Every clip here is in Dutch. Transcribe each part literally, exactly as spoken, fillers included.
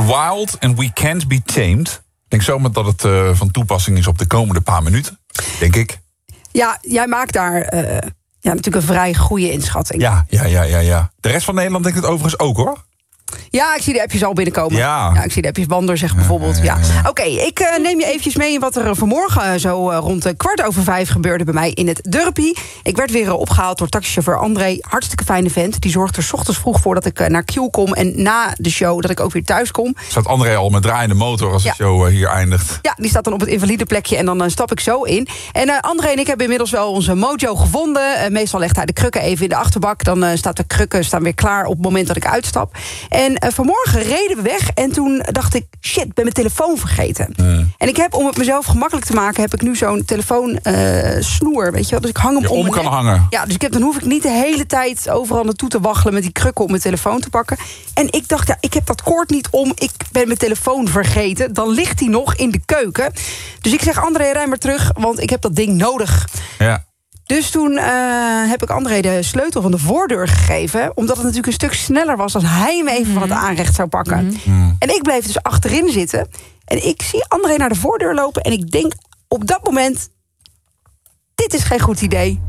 Wild and We Can't Be Tamed. Ik denk zomaar dat het uh, van toepassing is op de komende paar minuten. Denk ik. Ja, jij maakt daar uh, ja, natuurlijk een vrij goede inschatting. Ja, ja, ja, ja, ja. De rest van Nederland denkt het overigens ook, hoor. Ja, ik zie de appjes al binnenkomen. Ja. ja ik zie de appjes Wander zegt bijvoorbeeld. Ja, ja, ja. Oké, okay, ik uh, neem je eventjes mee in wat er vanmorgen zo uh, rond uh, kwart over vijf gebeurde bij mij in het Durpie. Ik werd weer uh, opgehaald door taxichauffeur André. Hartstikke fijne vent. Die zorgt er 's ochtends vroeg voor dat ik uh, naar Q kom. En na de show dat ik ook weer thuis kom. Staat André al met draaiende motor als ja. de show uh, hier eindigt? Ja, die staat dan op het invalide plekje en dan uh, stap ik zo in. En uh, André en ik hebben inmiddels wel onze mojo gevonden. Uh, meestal legt hij de krukken even in de achterbak. Dan uh, staat de krukken staan weer klaar op het moment dat ik uitstap. En uh, vanmorgen reden we weg en toen dacht ik, shit, ik ben mijn telefoon vergeten. Mm. En ik heb, om het mezelf gemakkelijk te maken, heb ik nu zo'n telefoon uh, snoer, weet je wel. Dus ik hang hem je om om mijn kan nek. hangen. Ja, dus ik heb, dan hoef ik niet de hele tijd overal naartoe te waggelen met die krukken om mijn telefoon te pakken. En ik dacht, ja, ik heb dat koord niet om, ik ben mijn telefoon vergeten. Dan ligt hij nog in de keuken. Dus ik zeg, André, rij maar terug, want ik heb dat ding nodig. Ja. Dus toen uh, heb ik André de sleutel van de voordeur gegeven. Omdat het natuurlijk een stuk sneller was als hij hem even van het aanrecht zou pakken. Mm-hmm. En ik bleef dus achterin zitten. En ik zie André naar de voordeur lopen. En ik denk op dat moment, dit is geen goed idee.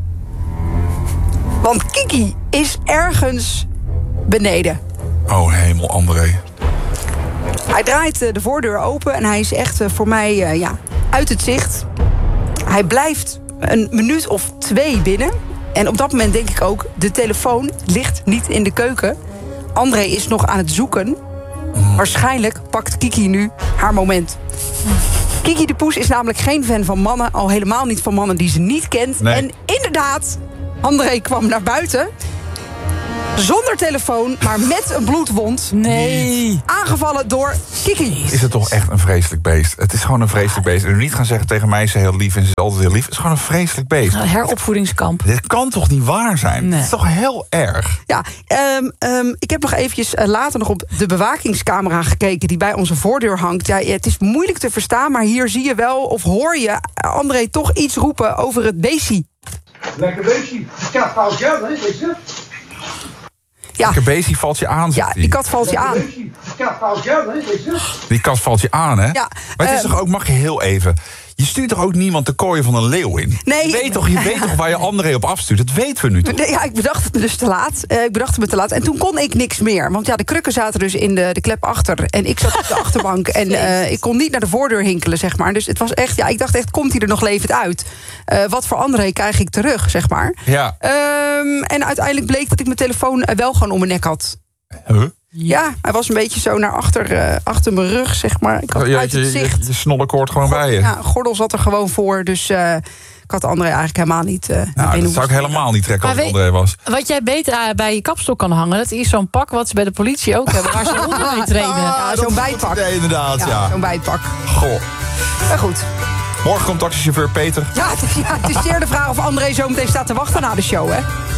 Want Kiki is ergens beneden. Oh hemel, André. Hij draait de voordeur open en hij is echt voor mij uh, ja, uit het zicht. Hij blijft een minuut of twee binnen. En op dat moment denk ik ook, de telefoon ligt niet in de keuken. André is nog aan het zoeken. Mm. Waarschijnlijk pakt Kiki nu haar moment. Mm. Kiki de Poes is namelijk geen fan van mannen. Al helemaal niet van mannen die ze niet kent. Nee. En inderdaad, André kwam naar buiten. Zonder telefoon, maar met een bloedwond. Nee. Aangevallen door Kiki. Is het toch echt een vreselijk beest? Het is gewoon een vreselijk beest. En niet gaan zeggen tegen mij, ze is heel lief en ze is altijd heel lief. Het is gewoon een vreselijk beest. Een heropvoedingskamp. Dit kan toch niet waar zijn? Nee. Het is toch heel erg? Ja, um, um, ik heb nog eventjes uh, later nog op de bewakingscamera gekeken die bij onze voordeur hangt. Ja, het is moeilijk te verstaan, maar hier zie je wel of hoor je André toch iets roepen over het beestie. Lekker beestje. Die kat valt jou, hè? Weet je? Ja. Lekker beestje valt je aan, zegt Ja, die kat valt je aan. Die kat valt jou, hè? Weet je? Die kat valt je aan, hè? Ja, maar het is uh, toch ook, mag je heel even... Je stuurt toch ook niemand de kooien van een leeuw in? Nee. Je weet toch, je weet toch waar je André op afstuurt? Dat weten we nu toch? Nee, ja, ik bedacht het me dus te laat. Uh, ik bedacht het me te laat. En toen kon ik niks meer. Want ja, de krukken zaten dus in de, de klep achter. En ik zat op de achterbank. En uh, ik kon niet naar de voordeur hinkelen, zeg maar. Dus het was echt, ja, ik dacht echt, komt hij er nog levend uit? Uh, wat voor André krijg ik terug, zeg maar. Ja. Um, en uiteindelijk bleek dat ik mijn telefoon wel gewoon om mijn nek had. Huh? Ja, hij was een beetje zo naar achter, uh, achter mijn rug, zeg maar. Ik had je, uit het je, zicht. Je, je snollekoord gewoon bij je. Ja, gordel zat er gewoon voor. Dus uh, ik had André eigenlijk helemaal niet... Uh, nou, dat zou ik helemaal niet trekken als het André was. Wat jij beter uh, bij je kapstok kan hangen, dat is zo'n pak wat ze bij de politie ook hebben, waar ze honden mee trainen. Ja, zo'n bijpak. Nee, inderdaad, ja. ja. Zo'n bijpak. Goh. Maar goed. Morgen komt taxichauffeur Peter. Ja, het is, ja, het is zeer de vraag of André zo meteen staat te wachten na de show, hè?